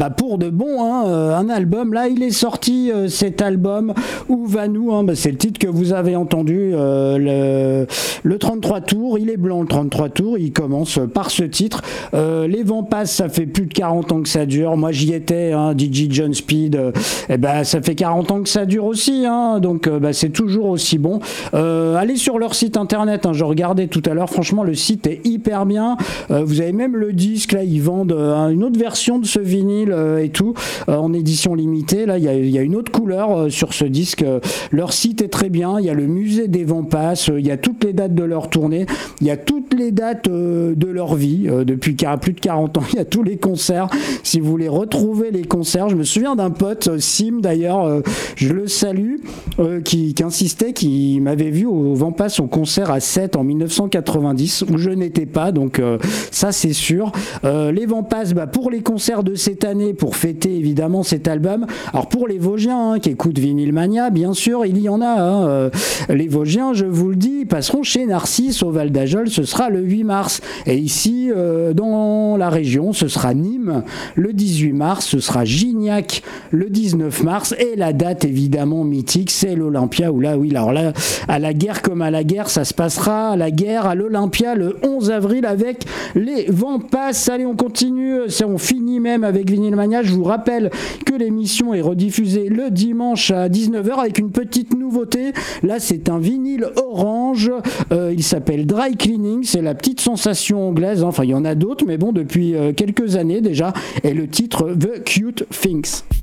pour de bon, un album. Là, il est sorti, cet album, Où va-nous, c'est le titre que vous avez entendu, le 33 tours. Il est blanc, le 33 tours. Il commence par ce titre. Les vents passent, ça fait plus de 40 ans que ça dure. Moi, j'y étais, DJ John Speed. Ça fait 40 ans que ça dure aussi. Donc, c'est toujours aussi bon. Allez sur leur site internet. Je regardais tout à l'heure. Franchement, le site est hyper bien. Vous avez même le disque. Là, ils vendent une autre version de ce vinyle et tout, en édition limitée. Là, il y a une autre couleur sur ce disque. Leur site est très bien. Il y a le musée des vents passent. Il y a toutes les dates de leur tournée. Il y a toutes les dates de leur vie depuis plus de 40 ans. Il y a tous les concerts. Si vous voulez retrouver les concerts, je me souviens d'un pote, Sim d'ailleurs, je le salue, qui insistait, qui m'avait vu au Vent Passe au concert à 7 en 1990 où je n'étais pas, donc ça c'est sûr. Les Vents Passent, pour les concerts de cette année, pour fêter évidemment cet album. Alors pour les Vosgiens qui écoutent Vinyl Mania, bien sûr, il y en a. Les Vosgiens, je vous le dis, passeront chez Narcisse au Val d'Ajol, ce sera le 8 mars. Et ici, dans la région, ce sera Nîmes le 18 mars, ce sera Gignac le 19 mars. Et la date évidemment mythique, c'est l'Olympia, où là, oui, alors là, à la guerre comme à la guerre, ça se passera à la guerre à l'Olympia le 11 avril avec les Vents Passent. Allez, on continue, on finit même avec Vinyl Mania. Je vous rappelle que l'émission est rediffusée le dimanche à 19h avec une petite nouveauté. Là, c'est un vinyle orange. Il s'appelle Dry Cleaning. C'est la petite sensation anglaise. Enfin, il y en a d'autres, mais bon, depuis quelques années déjà. Et le titre The Cute Things.